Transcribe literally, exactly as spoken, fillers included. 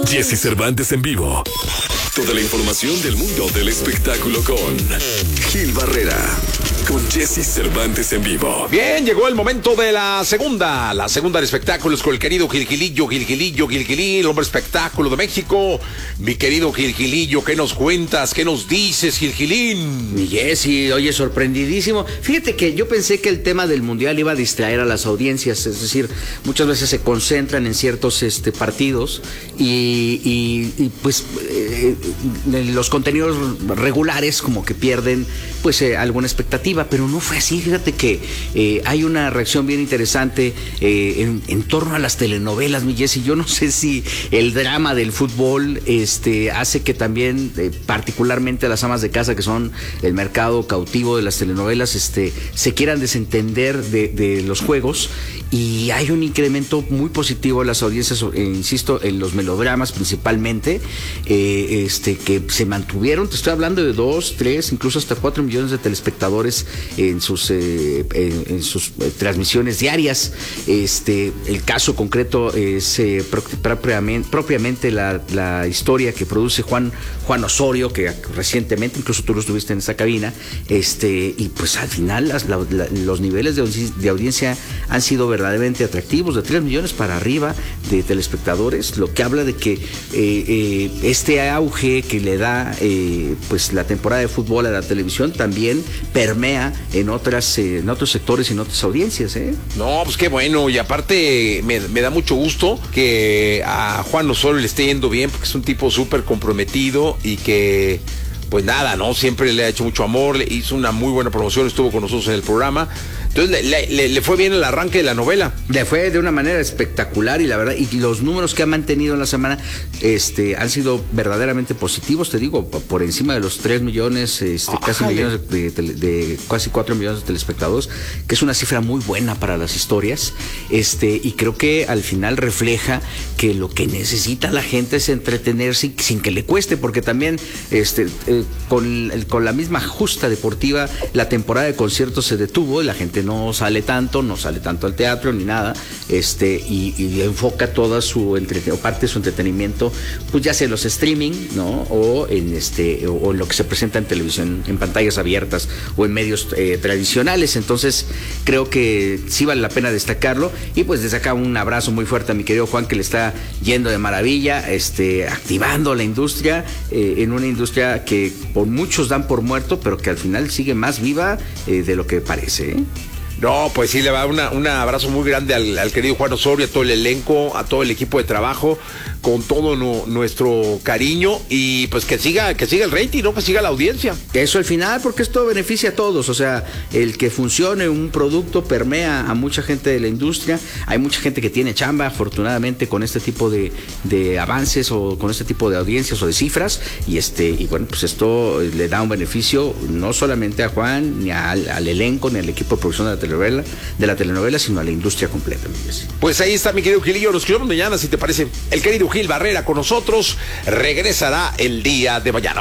Jesse Cervantes en vivo. Toda la información del mundo del espectáculo con Gil Barrera. Con Jesse Cervantes en vivo. Bien, llegó el momento de la segunda, la segunda de espectáculos con el querido Gilgilillo, Gilgilillo, Gilgilí, el hombre espectáculo de México. Mi querido Gilgilillo, ¿qué nos cuentas? ¿Qué nos dices, Gilgilín? Mi Jesse, oye, sorprendidísimo. Fíjate que yo pensé que el tema del mundial iba a distraer a las audiencias, es decir, muchas veces se concentran en ciertos este, partidos y, y, y pues eh, los contenidos regulares como que pierden pues eh, alguna expectativa. Pero no fue así. Fíjate que eh, hay una reacción bien interesante eh, en, en torno a las telenovelas, mi Jessy. Yo no sé si el drama del fútbol este, hace que también, eh, particularmente las amas de casa, que son el mercado cautivo de las telenovelas, este, se quieran desentender de, de los juegos. Y hay un incremento muy positivo en las audiencias, eh, insisto, en los melodramas principalmente, eh, este, que se mantuvieron. Te estoy hablando de dos, tres, incluso hasta cuatro millones de telespectadores en sus eh, en, en sus eh, transmisiones diarias. Este, el caso concreto es eh, propiamente, propiamente la, la historia que produce Juan Juan Osorio, que recientemente, incluso tú lo estuviste en esta cabina, este, y pues al final las, la, la, los niveles de, de audiencia han sido verdaderamente atractivos, de tres millones para arriba de telespectadores, lo que habla de que eh, eh, este auge que le da eh, pues la temporada de fútbol a la televisión también permea en otras eh, en otros sectores y en otras audiencias, ¿eh? No, pues qué bueno, y aparte me, me da mucho gusto que a Juan Osorio le esté yendo bien, porque es un tipo súper comprometido y que pues nada, ¿no? Siempre le ha hecho mucho amor, le hizo una muy buena promoción, estuvo con nosotros en el programa. Entonces le, le, le fue bien el arranque de la novela. Le fue de una manera espectacular y la verdad, y los números que ha mantenido en la semana este, han sido verdaderamente positivos, te digo, por encima de los tres millones, este, casi millones de, de, de casi cuatro millones de telespectadores, que es una cifra muy buena para las historias, este, y creo que al final refleja que lo que necesita la gente es entretenerse sin que le cueste, porque también este, eh, con, con la misma justa deportiva, la temporada de conciertos se detuvo y la gente no sale tanto, no sale tanto al teatro ni nada, este, y, y enfoca toda su entretenimiento, parte de su entretenimiento, pues ya sea en los streaming, ¿no? O en este, o, o en lo que se presenta en televisión, en pantallas abiertas o en medios eh, tradicionales. Entonces, creo que sí vale la pena destacarlo. Y pues desde acá un abrazo muy fuerte a mi querido Juan, que le está yendo de maravilla, este, activando la industria, eh, en una industria que por muchos dan por muerto, pero que al final sigue más viva eh, de lo que parece, ¿eh? No, pues sí, le va una, un abrazo muy grande al, al querido Juan Osorio, a todo el elenco, a todo el equipo de trabajo, con todo no, nuestro cariño, y pues que siga, que siga el rating, ¿no? Que siga la audiencia. Eso al final, porque esto beneficia a todos, o sea, el que funcione un producto permea a mucha gente de la industria. Hay mucha gente que tiene chamba, afortunadamente, con este tipo de, de avances o con este tipo de audiencias o de cifras, y este, y bueno, pues esto le da un beneficio no solamente a Juan, ni al, al elenco, ni al equipo de producción de la telenovela, de la telenovela, sino a la industria completa. Pues ahí está mi querido Gilillo, nos escuchamos mañana, si te parece. El querido Gil Barrera con nosotros regresará el día de mañana.